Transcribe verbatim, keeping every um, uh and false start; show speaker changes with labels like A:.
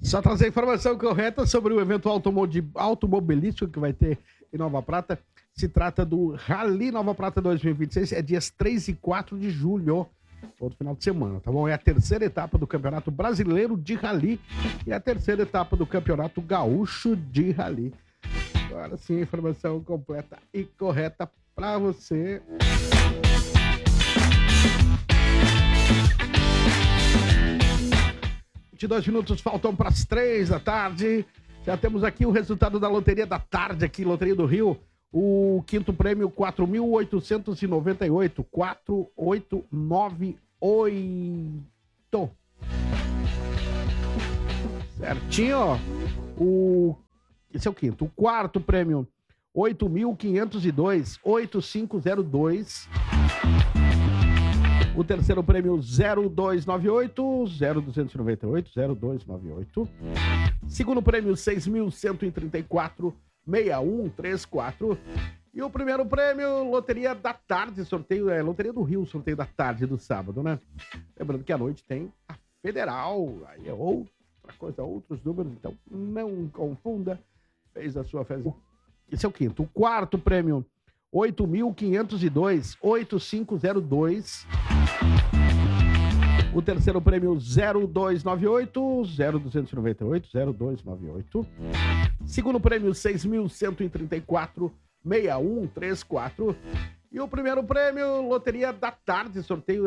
A: Só trazer a informação correta sobre o evento automo- automobilístico que vai ter em Nova Prata. Se trata do Rally Nova Prata dois mil e vinte e seis, é dias três e quatro de julho, outro final de semana, tá bom? É a terceira etapa do Campeonato Brasileiro de Rally e a terceira etapa do Campeonato Gaúcho de Rally. Agora sim, a informação completa e correta para você. vinte e dois minutos faltam para as três da tarde. Já temos aqui o resultado da loteria da tarde, aqui, Loteria do Rio. O quinto prêmio, quatro mil oitocentos e noventa e oito. quatro oito nove oito. Certinho. O... Esse é o quinto. O quarto prêmio, oito mil quinhentos e dois. oito cinco zero dois. O terceiro prêmio, zero dois nove oito, zero duzentos e noventa e oito, zero dois nove oito. Segundo prêmio, seis mil cento e trinta e quatro, seis um três quatro. E o primeiro prêmio, Loteria da Tarde, sorteio, é Loteria do Rio, sorteio da tarde do sábado, né? Lembrando que à noite tem a Federal, aí é outra coisa, outros números, então não confunda. Fez a sua festa. Esse é o quinto. O quarto prêmio, oito mil quinhentos e dois, oito cinco zero dois. O terceiro prêmio, zero dois nove oito, zero duzentos e noventa e oito, zero dois nove oito. Segundo prêmio, seis mil cento e trinta e quatro, seis um três quatro. E o primeiro prêmio, Loteria da Tarde, sorteio